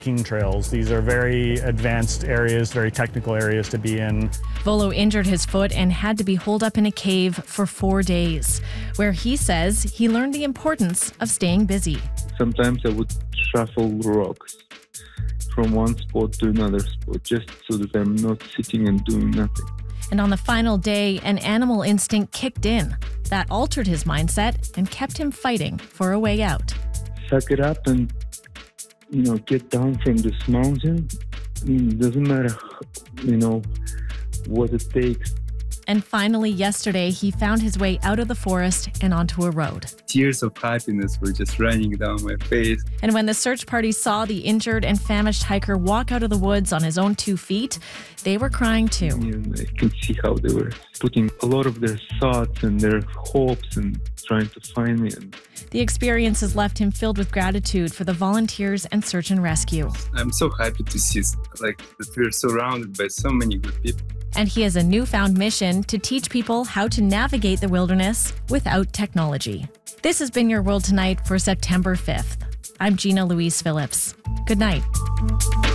Hiking trails. These are very advanced areas, very technical areas to be in. Volo injured his foot and had to be holed up in a cave for 4 days, where he says he learned the importance of staying busy. Sometimes I would shuffle rocks from one spot to another spot just so that I'm not sitting and doing nothing. And on the final day, an animal instinct kicked in. That altered his mindset and kept him fighting for a way out. Suck it up and, get down from this mountain. It doesn't matter, what it takes. And finally, yesterday, he found his way out of the forest and onto a road. Tears of happiness were just running down my face. And when the search party saw the injured and famished hiker walk out of the woods on his own 2 feet, they were crying too. And I could see how they were putting a lot of their thoughts and their hopes and trying to find me. The experience has left him filled with gratitude for the volunteers and search and rescue. I'm so happy to see that we're surrounded by so many good people. And he has a newfound mission to teach people how to navigate the wilderness without technology. This has been Your World Tonight for September 5th. I'm Gina Louise Phillips. Good night.